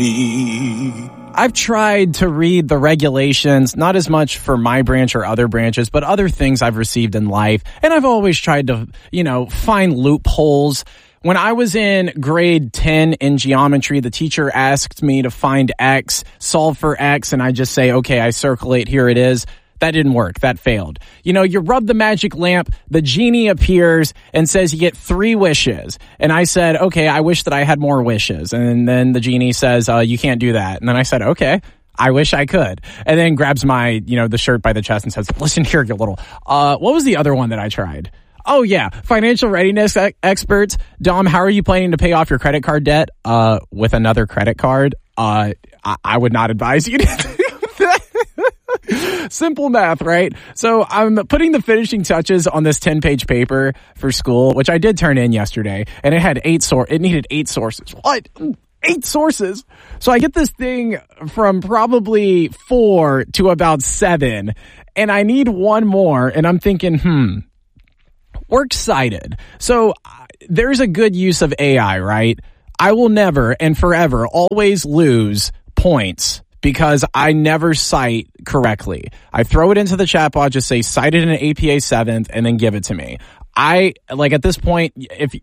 me. I've tried to read the regulations, not as much for my branch or other branches, but other things I've received in life. And I've always tried to, find loopholes. When I was in grade 10 in geometry, the teacher asked me to find X, solve for X, and I just say, okay, I circle it, here it is. That didn't work. That failed. You rub the magic lamp, the genie appears and says you get 3 wishes. And I said, okay, I wish that I had more wishes. And then the genie says, you can't do that. And then I said, okay, I wish I could. And then grabs my, the shirt by the chest and says, listen here, you little, what was the other one that I tried? Oh yeah, financial readiness experts. Dom, how are you planning to pay off your credit card debt? With another credit card? I would not advise you to do that. Simple math, right? So I'm putting the finishing touches on this 10-page paper for school, which I did turn in yesterday, and it had it needed 8 sources. What? 8 sources. So I get this thing from probably 4 to about 7, and I need 1 more, and I'm thinking, works cited. So there's a good use of AI, right? I will never and forever always lose points because I never cite correctly. I throw it into the chatbot, just say cite it in an APA 7th, and then give it to me. At this point,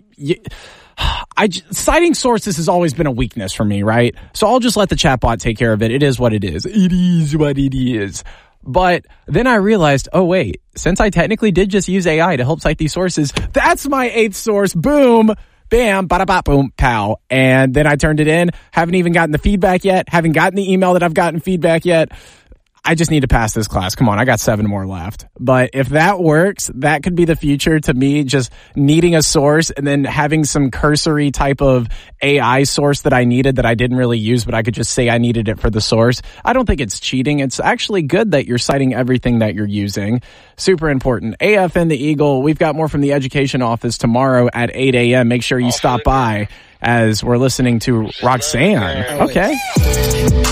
citing sources has always been a weakness for me, right? So I'll just let the chatbot take care of it. It is what it is. It is what it is. But then I realized, oh wait, since I technically did just use AI to help cite these sources, that's my 8th source. Boom. Bam, bada boom, pow. And then I turned it in. Haven't even gotten the feedback yet. Haven't gotten the email that I've gotten feedback yet. I just need to pass this class. Come on, I got 7 more left. But if that works, that could be the future to me, just needing a source and then having some cursory type of AI source that I needed that I didn't really use, but I could just say I needed it for the source. I don't think it's cheating. It's actually good that you're citing everything that you're using. Super important. AFN the Eagle, we've got more from the education office tomorrow at 8 a.m. Make sure you stop by as we're listening to Roxanne. Okay.